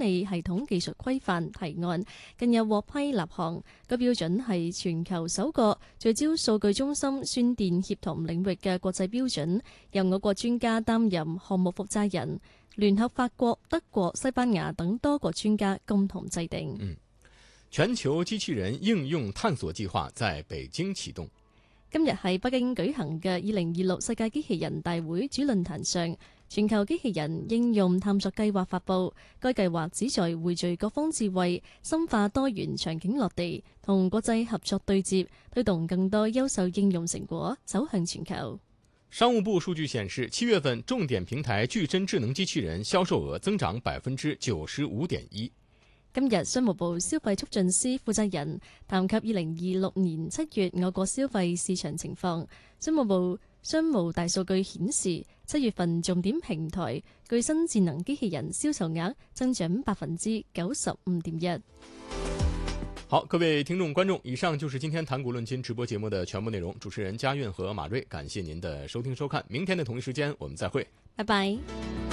理系統技術規範提案近日獲批立項，個標準係全球首個聚焦數據中心宣電協同領域嘅國際標準，由我國專家擔任項目負責人，聯合法國、德國、西班牙等多國專家共同制定。 全球機器人應用探索計劃在北京啟動。 今日喺北京舉行嘅2026世界機器人大會主論壇上，全球機器人應用探索計劃發布。該計劃旨在匯聚各方智慧，深化多元場景落地，同國際合作對接，推動更多優秀應用成果走向全球。 商務部數據顯示，7月份重點平台具真智能機器人銷售額增長95.1%。 今日商務部消費促進司負責人談及2026年7月我國消費市場情況。商務部商務大數據顯示，7月份重點平台具新智能機器人銷售額增長95.1%。 好，各位聽眾觀眾，以上就是今天談股論金直播節目的全部內容。主持人嘉韻和馬瑞，感謝您的收聽收看。明天的同一時間我們再會， 拜拜。